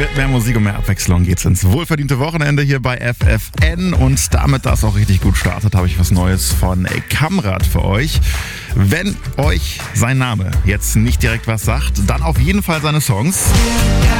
Mit mehr Musik und mehr Abwechslung geht's ins wohlverdiente Wochenende hier bei FFN. Und damit das auch richtig gut startet, habe ich was Neues von Kamrat für euch. Wenn euch sein Name jetzt nicht direkt was sagt, dann auf jeden Fall seine Songs.